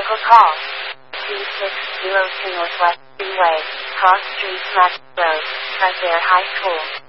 Local call 2602 Northwest Freeway, Cross Street, Road, Fresh Air High School.